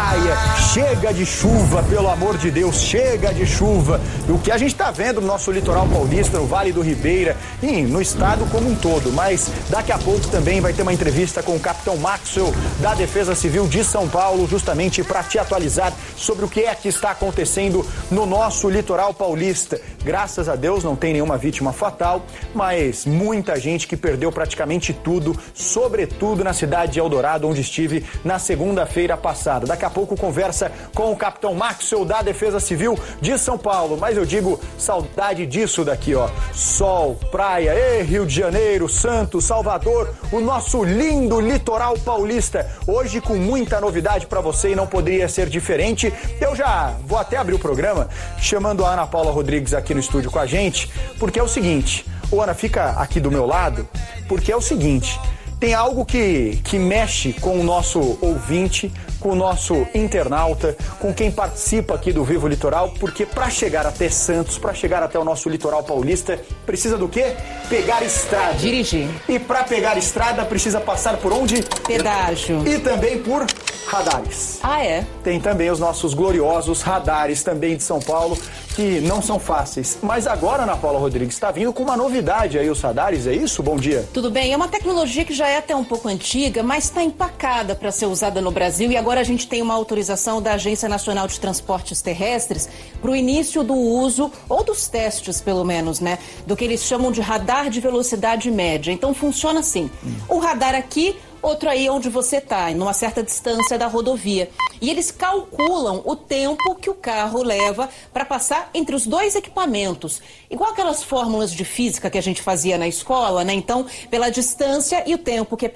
praia. Chega de chuva, pelo amor de Deus, chega de chuva. O que a gente está vendo no nosso litoral paulista, no Vale do Ribeira e no estado como um todo. Mas daqui a pouco também vai ter uma entrevista com o capitão Maxwell da Defesa Civil de São Paulo, justamente para te atualizar sobre o que é que está acontecendo no nosso litoral paulista. Graças a Deus não tem nenhuma vítima fatal, mas muita gente que perdeu praticamente tudo, sobretudo na cidade de Eldorado, onde estive na segunda-feira passada. Daqui a pouco conversa com o capitão Maxwell da Defesa Civil de São Paulo. Mas eu digo, saudade disso daqui, ó. Sol, praia, Rio de Janeiro, Santos, Salvador, o nosso lindo litoral paulista. Hoje com muita novidade para você e não poderia ser diferente. Eu já vou até abrir o programa chamando a Ana Paula Rodrigues aqui no estúdio com a gente, porque é o seguinte, Ana, fica aqui do meu lado, porque é o seguinte, tem algo que mexe com o nosso ouvinte, com o nosso internauta, com quem participa aqui do Vivo Litoral, porque para chegar até Santos, para chegar até o nosso litoral paulista, precisa do quê? Pegar estrada. Dirigir. E para pegar estrada precisa passar por onde? Pedágio. E também por radares. Ah, é? Tem também os nossos gloriosos radares também de São Paulo, que não são fáceis. Mas agora, Ana Paula Rodrigues, está vindo com uma novidade aí, os radares, é isso? Bom dia. Tudo bem, é uma tecnologia que já é até um pouco antiga, mas está empacada para ser usada no Brasil e agora a gente tem uma autorização da Agência Nacional de Transportes Terrestres para o início do uso, ou dos testes pelo menos, né, do que eles chamam de radar de velocidade média. Então funciona assim, o radar aqui, outro aí onde você está, numa certa distância da rodovia. E eles calculam o tempo que o carro leva para passar entre os dois equipamentos. Igual aquelas fórmulas de física que a gente fazia na escola, né? Então, pela distância e o tempo que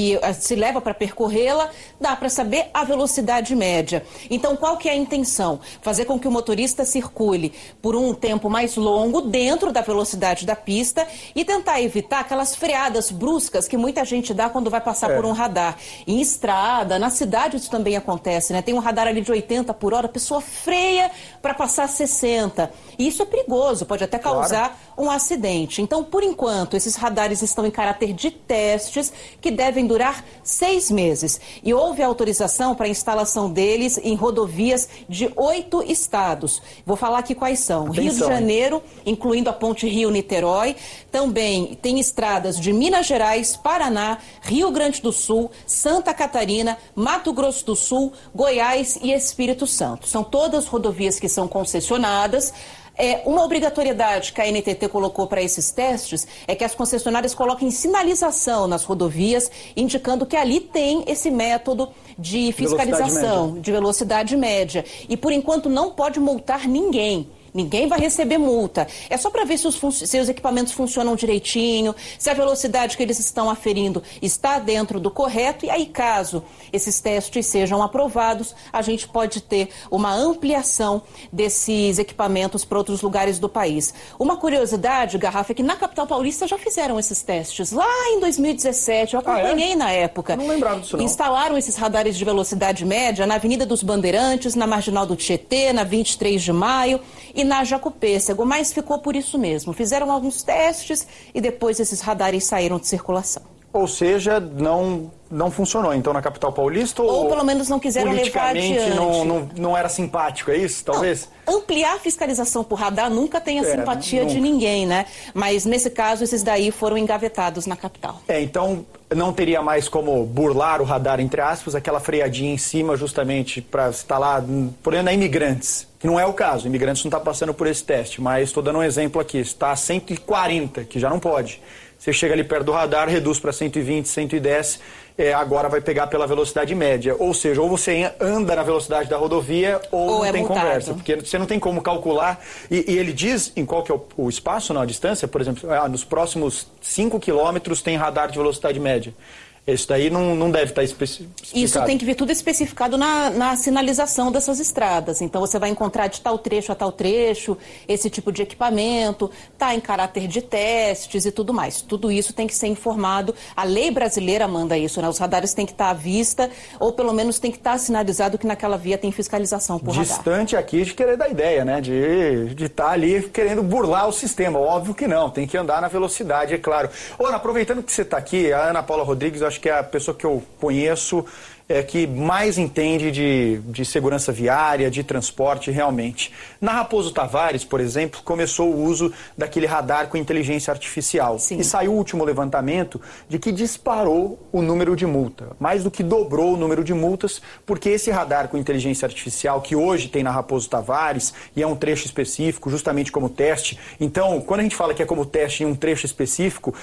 se leva para percorrê-la, dá para saber a velocidade média. Então, qual que é a intenção? Fazer com que o motorista circule por um tempo mais longo dentro da velocidade da pista e tentar evitar aquelas freadas bruscas que muita gente dá quando vai passar por um radar. Em estrada, na cidade isso também acontece, né? Tem um radar ali de 80 por hora, a pessoa freia para passar 60. E isso é perigoso, pode até causar um acidente. Então, por enquanto, esses radares estão em caráter de testes que devem durar 6 meses. E houve autorização para a instalação deles em rodovias de 8 estados. Vou falar aqui quais são. Atenção, Rio de Janeiro, incluindo a ponte Rio-Niterói. Também tem estradas de Minas Gerais, Paraná, Rio Grande do Sul, Santa Catarina, Mato Grosso do Sul, Goiás e Espírito Santo. São todas rodovias que são concessionadas. Uma obrigatoriedade que a NTT colocou para esses testes é que as concessionárias coloquem sinalização nas rodovias, indicando que ali tem esse método de fiscalização, de velocidade média. E, por enquanto, não pode multar ninguém. Ninguém vai receber multa. É só para ver se os equipamentos funcionam direitinho, se a velocidade que eles estão aferindo está dentro do correto. E aí, caso esses testes sejam aprovados, a gente pode ter uma ampliação desses equipamentos para outros lugares do país. Uma curiosidade, Garrafa, é que na capital paulista já fizeram esses testes. Lá em 2017, eu acompanhei na época. Não lembrava disso, não. Instalaram esses radares de velocidade média na Avenida dos Bandeirantes, na Marginal do Tietê, na 23 de Maio e na Jacopêssego, mas ficou por isso mesmo. Fizeram alguns testes e depois esses radares saíram de circulação. Ou seja, não funcionou, então, na capital paulista? Ou pelo menos não quiseram levar adiante. Não era simpático, é isso, talvez? Não, ampliar a fiscalização por radar nunca tem a simpatia de ninguém, né? Mas, nesse caso, esses daí foram engavetados na capital. Então, não teria mais como burlar o radar, entre aspas, aquela freadinha em cima, justamente para instalar, por exemplo, na Imigrantes, que não é o caso. Imigrantes não está passando por esse teste, mas estou dando um exemplo aqui. Está a 140, que já não pode. Você chega ali perto do radar, reduz para 120, 110, agora vai pegar pela velocidade média. Ou seja, ou você anda na velocidade da rodovia ou não tem multado. Conversa. Porque você não tem como calcular. E ele diz em qual que é o espaço, não, a distância, por exemplo, nos próximos 5 quilômetros tem radar de velocidade média. Isso daí não deve estar especificado. Isso tem que vir tudo especificado na sinalização dessas estradas. Então, você vai encontrar de tal trecho a tal trecho, esse tipo de equipamento, está em caráter de testes e tudo mais. Tudo isso tem que ser informado. A lei brasileira manda isso, né? Os radares têm que estar à vista, ou pelo menos tem que estar sinalizado que naquela via tem fiscalização por radar. Distante aqui de querer dar ideia, né? De estar ali querendo burlar o sistema. Óbvio que não, tem que andar na velocidade, é claro. Ana, aproveitando que você está aqui, a Ana Paula Rodrigues, acho que é a pessoa que eu conheço que mais entende de segurança viária, de transporte realmente. Na Raposo Tavares, por exemplo, começou o uso daquele radar com inteligência artificial. Sim. E saiu o último levantamento de que disparou o número de multa, mais do que dobrou o número de multas, porque esse radar com inteligência artificial que hoje tem na Raposo Tavares, e é um trecho específico, justamente como teste. Então, quando a gente fala que é como teste em um trecho específico,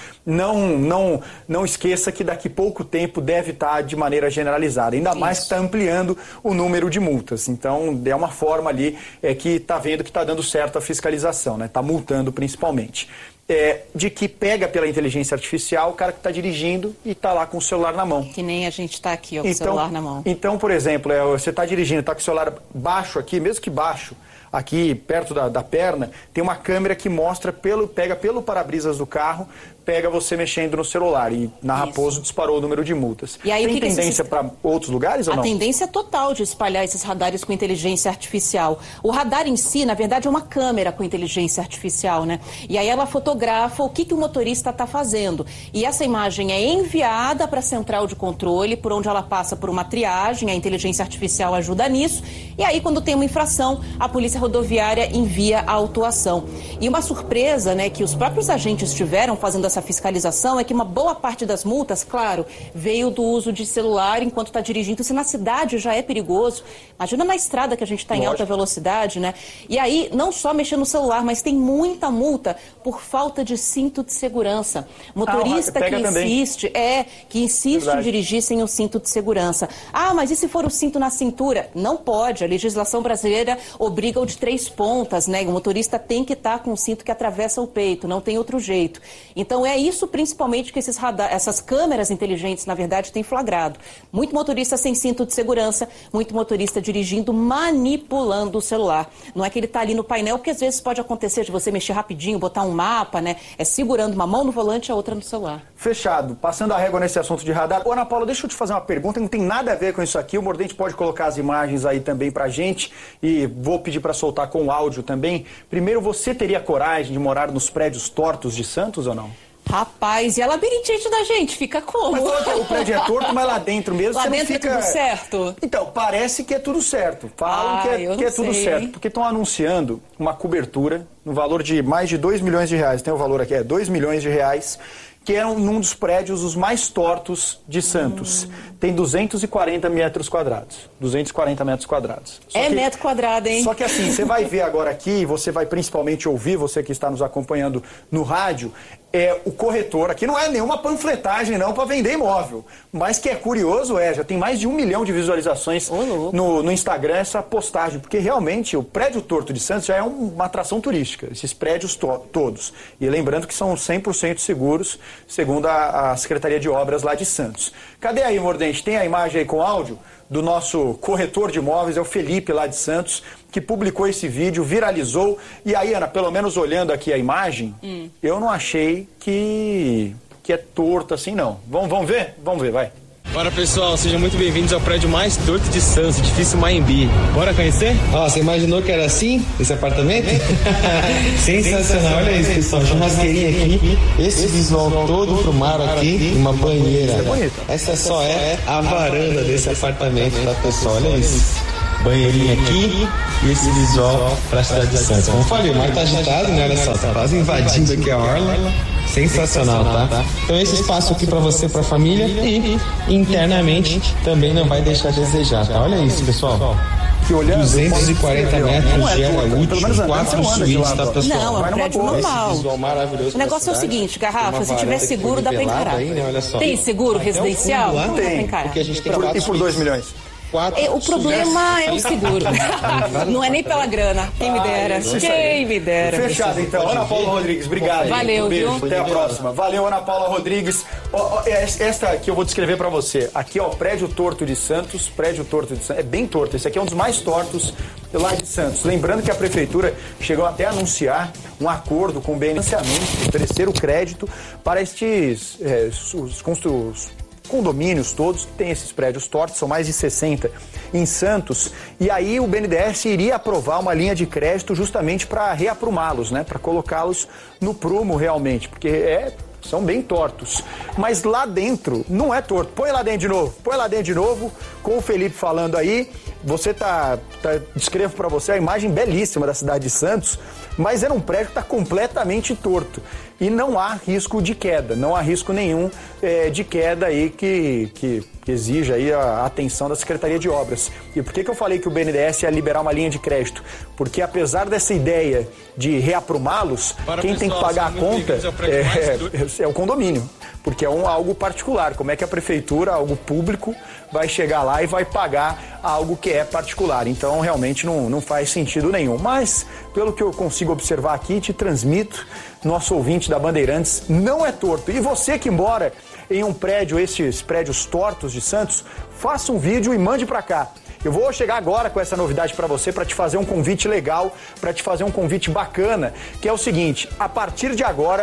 não esqueça que daqui a pouco tempo deve estar de maneira generalizada. Ainda mais que está ampliando o número de multas. Então, é uma forma ali que está vendo que está dando certo a fiscalização, né? Está multando principalmente. De que pega pela inteligência artificial o cara que está dirigindo e está lá com o celular na mão. Que nem a gente está aqui, ó, com o celular na mão. Então, por exemplo, você está dirigindo, está com o celular baixo aqui, mesmo que baixo, aqui perto da perna, tem uma câmera que mostra, pega pelo para-brisas do carro, pega você mexendo no celular. E na Raposo disparou o número de multas. E aí, tem tendência para outros lugares ou não? A tendência é total de espalhar esses radares com inteligência artificial. O radar em si, na verdade, é uma câmera com inteligência artificial, né? E aí ela fotografa o que o motorista está fazendo. E essa imagem é enviada para a central de controle, por onde ela passa por uma triagem, a inteligência artificial ajuda nisso. E aí, quando tem uma infração, a Polícia Rodoviária envia a autuação. E uma surpresa, né, que os próprios agentes tiveram fazendo essa fiscalização é que uma boa parte das multas, claro, veio do uso de celular enquanto está dirigindo. Isso na cidade já é perigoso. Imagina na estrada que a gente está em alta velocidade, né? E aí, não só mexer no celular, mas tem muita multa por falta de cinto de segurança. Motorista que insiste em dirigir sem o cinto de segurança. Ah, mas e se for o cinto na cintura? Não pode. A legislação brasileira obriga o de 3 pontas, né? O motorista tem que estar com o cinto que atravessa o peito, não tem outro jeito. Então é isso principalmente que essas câmeras inteligentes, na verdade, têm flagrado. Muito motorista sem cinto de segurança, muito motorista dirigindo, manipulando o celular. Não é que ele está ali no painel, porque às vezes pode acontecer de você mexer rapidinho, botar um mapa, né? É segurando uma mão no volante e a outra no celular. Fechado. Passando a régua nesse assunto de radar. Ô, Ana Paula, deixa eu te fazer uma pergunta, não tem nada a ver com isso aqui. O Mordente pode colocar as imagens aí também pra gente e vou pedir para soltar com o áudio também. Primeiro, você teria coragem de morar nos prédios tortos de Santos ou não? Rapaz, e a labirintite da gente? Fica como? Mas o prédio é torto, mas lá dentro mesmo lá você dentro não fica... é tudo certo? Então, parece que é tudo certo. Falam que é tudo certo. Porque estão anunciando uma cobertura no valor de mais de 2 milhões de reais. Tem o valor aqui, 2 milhões de reais, que é num dos prédios os mais tortos de Santos. Tem 240 metros quadrados. 240 metros quadrados. Metro quadrado, hein? Só que assim, você vai ver agora aqui, você vai principalmente ouvir, você que está nos acompanhando no rádio, o corretor, aqui não é nenhuma panfletagem não para vender imóvel, mas que é curioso, já tem mais de 1 milhão de visualizações no Instagram essa postagem, porque realmente o prédio torto de Santos já é uma atração turística, esses prédios todos. E lembrando que são 100% seguros, segundo a Secretaria de Obras lá de Santos. Cadê aí, Mordente? Tem a imagem aí com áudio do nosso corretor de imóveis, é o Felipe lá de Santos, que publicou esse vídeo, viralizou. E aí, Ana, pelo menos olhando aqui a imagem, eu não achei que é torto assim, não. Vamos ver? Vamos ver, vai. Bora, pessoal, sejam muito bem-vindos ao prédio mais torto de Santos, edifício Maembi. Bora conhecer? Você imaginou que era assim, esse apartamento? Sensacional, olha isso, pessoal, churrasqueirinha aqui, esse visual todo pro mar aqui, uma banheira. Essa só é a varanda desse apartamento, tá, pessoal? Olha isso. Banheirinha aqui e esse visual pra cidade de Santos. Como eu falei, o mar tá agitado, né? Olha só, tá quase invadindo aqui a orla. Sensacional, tá? Então esse espaço aqui pra você, pra família e internamente também não vai deixar a desejar, tá? Olha isso, pessoal. 240 metros de área útil, 4 suítes, tá, pessoal? Não, é um prédio normal. Maravilhoso. O negócio é o seguinte, Garrafa, se tiver seguro, dá pra encarar. Aí, né? Olha só. Tem seguro residencial? Não tem, porque a gente tem e por 2 milhões? O problema é o seguro. Não é nem pela grana. Quem me dera. Quem me dera. Fechado, então. Ana Paula Rodrigues, obrigado. Valeu, beijo. viu? Até a próxima. Valeu, Ana Paula Rodrigues. Esta aqui eu vou descrever pra você. Aqui, ó, prédio torto de Santos. Prédio torto de Santos. É bem torto. Esse aqui é um dos mais tortos lá de Santos. Lembrando que a prefeitura chegou até a anunciar um acordo com o BNDES, oferecer o crédito para estes condomínios todos que têm esses prédios tortos, são mais de 60 em Santos, e aí o BNDES iria aprovar uma linha de crédito justamente para reaprumá-los, né, para colocá-los no prumo realmente, porque são bem tortos. Mas lá dentro não é torto. Põe lá dentro de novo, com o Felipe falando aí. Você descrevo para você a imagem belíssima da cidade de Santos, mas era um prédio que está completamente torto. E não há risco de queda, não há risco nenhum de queda aí que exija aí a atenção da Secretaria de Obras. E por que eu falei que o BNDES ia liberar uma linha de crédito? Porque apesar dessa ideia de reaprumá-los, quem tem que pagar a conta é o condomínio, porque é algo particular. Como é que a prefeitura, algo público, vai chegar lá e vai pagar algo que é particular? Então realmente não faz sentido nenhum. Mas pelo que eu consigo observar aqui, te transmito, nosso ouvinte da Bandeirantes, não é torto. E você que mora em um prédio, esses prédios tortos de Santos, faça um vídeo e mande para cá. Eu vou chegar agora com essa novidade para você, para te fazer um convite legal, para te fazer um convite bacana, que é o seguinte: a partir de agora,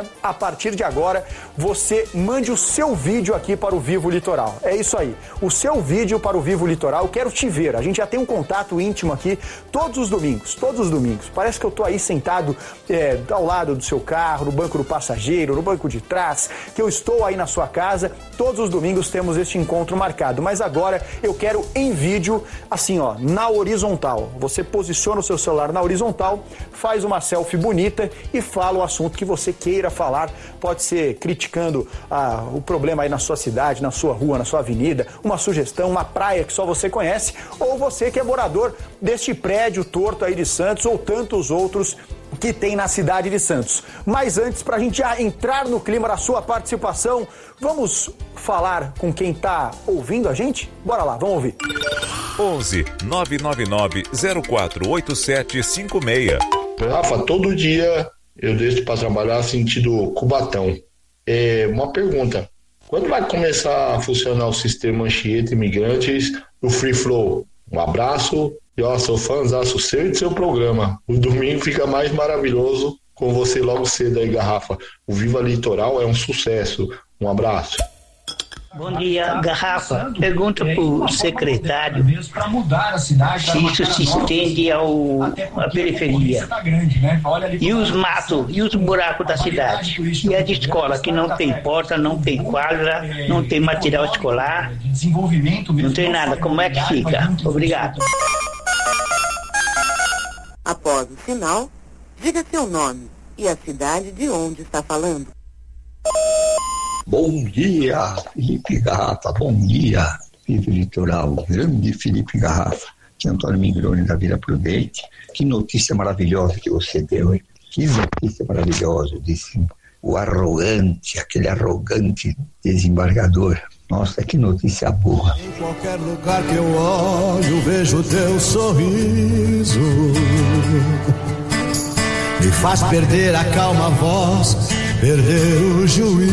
você mande o seu vídeo aqui para o Vivo Litoral. É isso aí, o seu vídeo para o Vivo Litoral. Eu quero te ver. A gente já tem um contato íntimo aqui todos os domingos. Parece que eu tô aí sentado ao lado do seu carro, no banco do passageiro, no banco de trás, que eu estou aí na sua casa. Todos os domingos temos este encontro marcado, mas agora eu quero em vídeo, assim, ó, na horizontal. Você posiciona o seu celular na horizontal, faz uma selfie bonita e fala o assunto que você queira falar. Pode ser criticando o problema aí na sua cidade, na sua rua, na sua avenida, uma sugestão, uma praia que só você conhece, ou você que é morador deste prédio torto aí de Santos, ou tantos outros que tem na cidade de Santos. Mas antes, para a gente já entrar no clima da sua participação, vamos falar com quem está ouvindo a gente? Bora lá, vamos ouvir. 11 999 048756. Rafa, todo dia eu desço para trabalhar sentido Cubatão. Uma pergunta: quando vai começar a funcionar o sistema Anchieta Imigrantes no Free Flow? Um abraço. E ó, sou fãzaço seu e do seu programa. O domingo fica mais maravilhoso com você logo cedo aí, Garrafa. O Viva Litoral é um sucesso. Um abraço. Bom dia, Garrafa. Pergunta para o secretário se isso se estende à periferia. E os matos, e os buracos da cidade. E as escolas que não tem porta, não tem quadra, não tem material escolar, não tem nada. Como é que fica? Obrigado. Após o sinal, diga seu nome e a cidade de onde está falando. Bom dia, Felipe Garrafa. Bom dia, Vivo Litoral. Grande Felipe Garrafa. Aqui é Antônio Mingroni da Vila Prudente. Que notícia maravilhosa que você deu, hein? Que notícia maravilhosa, disse aquele arrogante desembargador. Nossa, que notícia boa. Em qualquer lugar que eu olho, vejo teu sorriso. Me faz perder a calma voz, perder o juízo.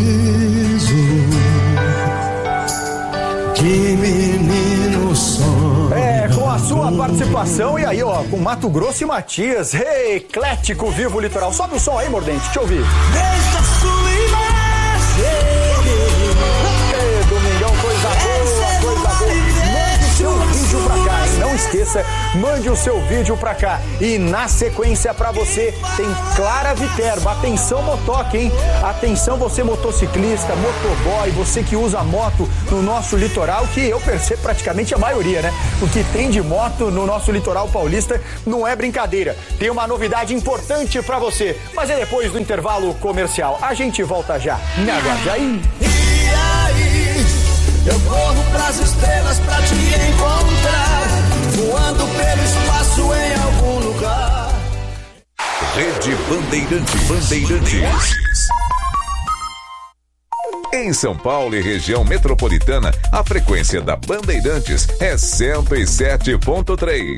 Que menino sonho. Com a sua participação, e aí, ó, com Mato Grosso e Matias. Eclético Vivo Litoral. Sobe o som aí, Mordente, deixa eu ouvir. Deixa a sua imagem. Domingão, coisa boa. Mande o seu vídeo pra cá, hein? Não esqueça, mande o seu vídeo pra cá. E na sequência pra você tem Clara Viterbo. Atenção, motoca, hein? Atenção, você motociclista, motoboy, você que usa moto no nosso litoral, que eu percebo praticamente a maioria, né? O que tem de moto no nosso litoral paulista não é brincadeira. Tem uma novidade importante pra você, mas é depois do intervalo comercial. A gente volta já. Me aguarde aí. Eu corro pras estrelas pra te encontrar, voando pelo espaço em algum lugar. Rede Bandeirantes. Em São Paulo e região metropolitana, a frequência da Bandeirantes é 107.3.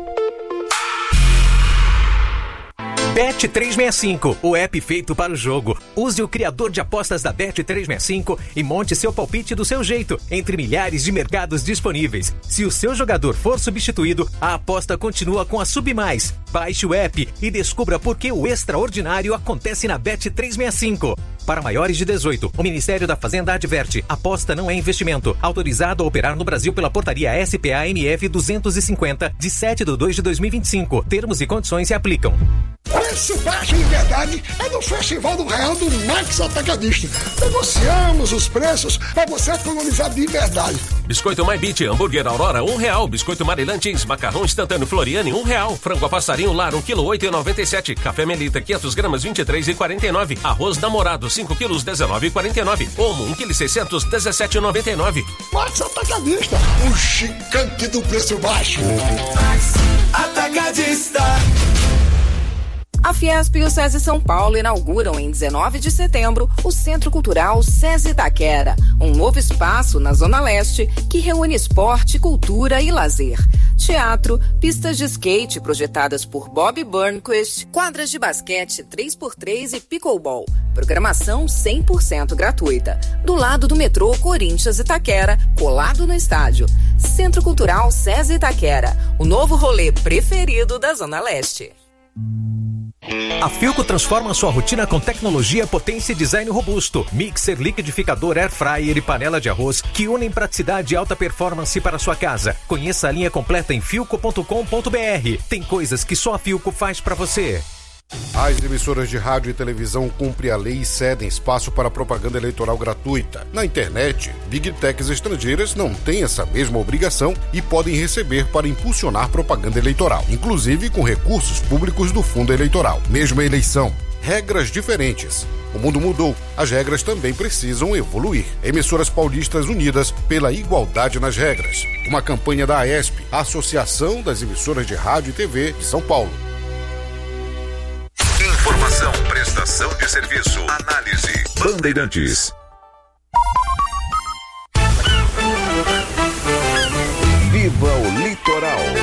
Bet365, o app feito para o jogo. Use o criador de apostas da Bet365 e monte seu palpite do seu jeito, entre milhares de mercados disponíveis. Se o seu jogador for substituído, a aposta continua com a Submais. Baixe o app e descubra por que o extraordinário acontece na Bet365. Para maiores de 18, o Ministério da Fazenda adverte: aposta não é investimento. Autorizado a operar no Brasil pela portaria SPA-MF 250, de 7/2/2025. Termos e condições se aplicam. Preço baixo de verdade é no Festival do Real do Max Atacadista. Negociamos os preços para você economizar de verdade. Biscoito My Beat, hambúrguer Aurora, R$1. Biscoito Marilantes, macarrão instantâneo Floriane, R$1. Frango a passarinho Lar, 1 kg, 8,97. Café Melita, 500 gramas, 23,49. Arroz Namorado, 5 quilos, 19,49. Omo, 1 kg, 600, 17,99. Max Atacadista, o gigante do preço baixo. Max Atacadista. A Fiesp e o SESI São Paulo inauguram em 19 de setembro o Centro Cultural SESI Itaquera, um novo espaço na Zona Leste que reúne esporte, cultura e lazer. Teatro, pistas de skate projetadas por Bob Burnquist, quadras de basquete 3x3 e pickleball. Programação 100% gratuita. Do lado do metrô Corinthians Itaquera, colado no estádio. Centro Cultural SESI Itaquera, o novo rolê preferido da Zona Leste. A Philco transforma sua rotina com tecnologia, potência e design robusto. Mixer, liquidificador, air fryer e panela de arroz que unem praticidade e alta performance para sua casa. Conheça a linha completa em philco.com.br. Tem coisas que só a Philco faz para você. As emissoras de rádio e televisão cumprem a lei e cedem espaço para propaganda eleitoral gratuita. Na internet, Big Techs estrangeiras não têm essa mesma obrigação e podem receber para impulsionar propaganda eleitoral, inclusive com recursos públicos do fundo eleitoral. Mesma eleição, regras diferentes. O mundo mudou, as regras também precisam evoluir. Emissoras paulistas unidas pela igualdade nas regras. Uma campanha da AESP, a Associação das Emissoras de Rádio e TV de São Paulo. Informação, prestação de serviço, análise. Bandeirantes.